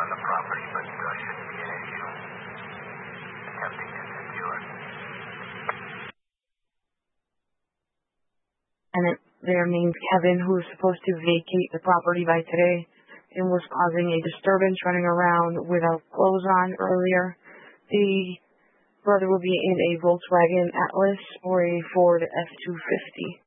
on the property, but shouldn't be an issue. Attempting to secure. Tenant there named Kevin, who was supposed to vacate the property by today and was causing a disturbance running around without clothes on earlier. The brother will be in a Volkswagen Atlas or a Ford F-250.